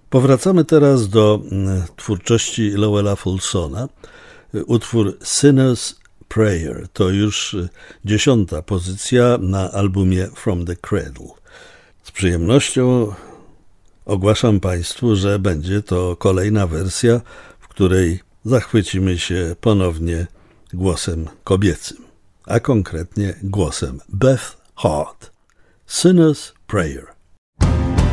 Powracamy teraz do twórczości Lowella Fulsona. Utwór Sinner's Prayer to już 10. pozycja na albumie From the Cradle. Z przyjemnością ogłaszam Państwu, że będzie to kolejna wersja, w której zachwycimy się ponownie głosem kobiecym, a konkretnie głosem Beth Hart. Sinner's Prayer.